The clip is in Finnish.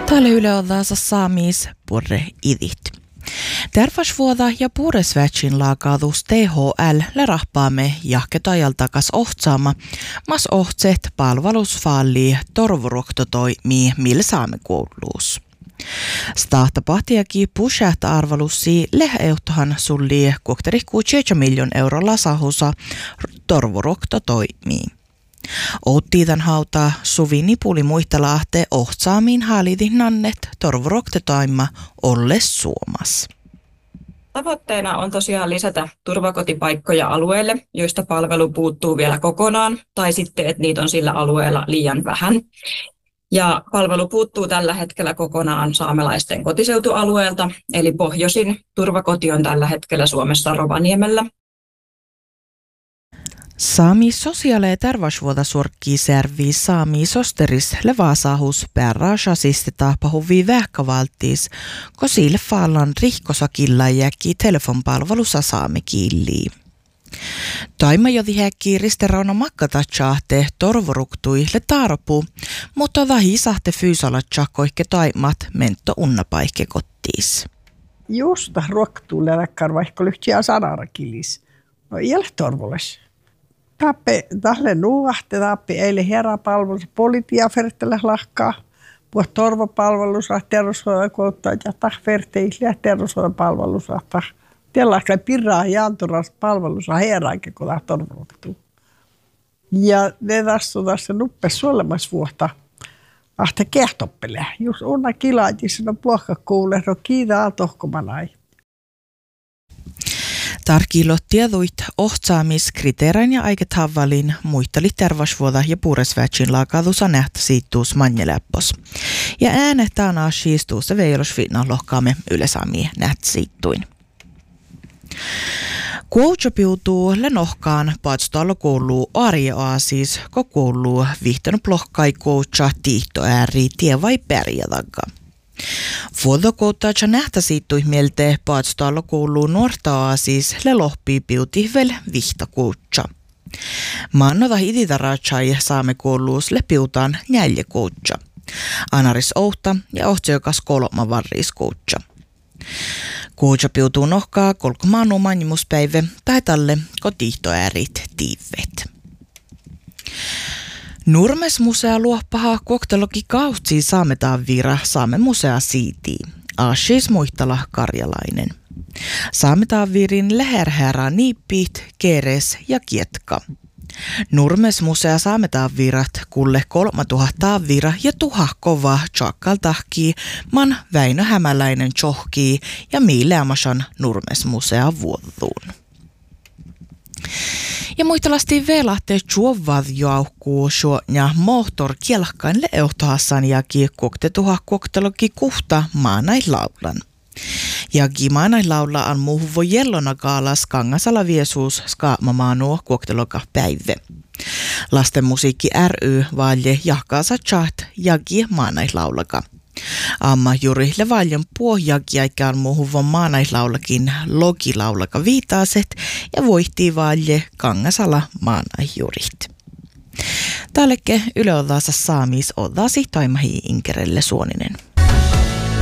Täällä Yle Ollassa saamis purre idit. Terveysvuoda ja puresvätsin laakaadus THL le rahpaamme jahketajan takas ohtsaama, mas ohtset palvelusfalli torvuroktotoi millä saamme kouluus. Stahtapahtiakin pusehta arvalussi leheuttahan sulli 6 miljoon eurolla sahusa torvuroktotoi. Oottiitan hauta Suvi Nipuli muistelahte ohtsaamiin haalidin nannet torvuroktetoimma olles Suomas. Tavoitteena on tosiaan lisätä turvakotipaikkoja alueelle, joista palvelu puuttuu vielä kokonaan, tai sitten, että niitä on sillä alueella liian vähän. Ja palvelu puuttuu tällä hetkellä kokonaan saamelaisten kotiseutualueelta, eli pohjoisin turvakoti on tällä hetkellä Suomessa Rovaniemellä. Saami sosiaali- ja terveysvuoda surkkii servii saami sosteris levaasahus pääraasasiste tapahuvi vähkävaltiis, kun sille fallan rihkosakilla jäki telefonpalvelussa saami kiilliin. Taima jodi häkki risterauna makkatatsaahte torvoruktui le tarpu, mutta vähi sahte fyysalatsa koikke taimat mento unnapaihke kottiis. Justa ruoktuulle läkkar vaikka lyhtiä sanarakilis. No ei torvoles. Tahle nuuhte tappi eilen heräpalvelus politia fertelle lahkaa. Puhut torvopalvelus terveyshoitokouttaa ja tahverteille terveyshoitopalvelus Tällaista pirraa jaanturasta palvelussa heräänkin, kun tämä torvottuu. Ja ne tässä nuppes suolemassa vuotta. Ahte kehtoppelee. Just unna kilaati sinne puhka kuulee, no kiitaa tohkomanai. Tarkilot tieduit ohtsaamiskriteerein ja aiketavallin muisteli terveysvuoda ja puresvätsin laakadusa nähtä siittuus manjeleppos. Ja äänehtään asiistuus ja veilosfinna lohkaamme yleisami nähtä siittuin. Kuoutsa piutuu lenohkaan paatstoalla kouluu arjeaasis, kun kouluu vihtanut lohkai kuoutsa tiihto ääri tie vai pärjätagga. Vuodokouttaa nähtä siittui mielte paatstoalla kouluu nuorta aasis le lohpii piuti vel vihta kuoutsa. Maannota iditaratsai saame kouluus le piutaan njälje kuoutsa. Anaris ouhta ja ohtsiokas kolma varriis kuoutsa. Kuutsa piutuu nohkaa kolkomaanu manjimuspäivä tai talle kotihtoäärit tiivet. Nurmes musea luoppaha kokteloki kautsi saametaan vira saame musea siitii. Aashis muistala karjalainen. Saametaan virin leherherra niippit, keres ja kietka. Nurmes musea saametaan virat kulle 3000 vira ja 1000 kova tjakkal tahkii man Väinö Hämäläinen tjohkii ja miileamasan Nurmes musea vuoduun. Ja muistelasti velahte juovad jauhkuu ja moottor kielakkain leeuhtahassan jaki kokteloki kuhta maanai laulan. Ja gimaanai laula on muuhvo jellona kaalas Kangasala viesuus skaamamaanua kuokteloka päivä. Lasten musiikki ry valje jahkaansa chat jagi maanai laulaka. Amma juuri le valjen puohjagi aikaan muuhvo maanai laulakin logilaulaka viitaaset ja voihtii valje Kangasala maanai jurit. Tälleke Yle Ollassa saamis ollasi taimahi Inkerelle Suoninen.